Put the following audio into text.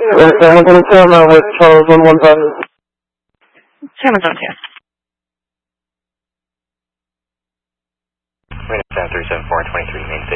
Hamilton and Sam with Charles 115. Hamilton, here. Wind 737-423, maintain